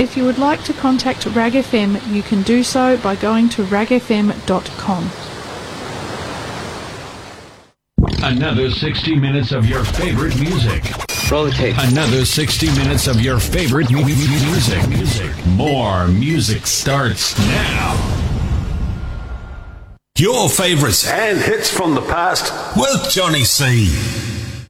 If you would like to contact RAG FM, you can do so by going to ragfm.com. Another 60 minutes of your favorite music. Roll the tape. Another 60 minutes of your favorite music. More music starts now. Your favorites and hits from the past with Johnny C.